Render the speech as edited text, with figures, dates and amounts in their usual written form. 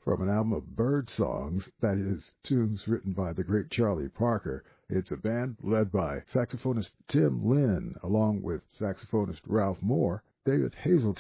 from an album of bird songs, that is, tunes written by the great Charlie Parker. It's a band led by saxophonist Tim Lynn, along with saxophonist Ralph Moore, David Hazelton,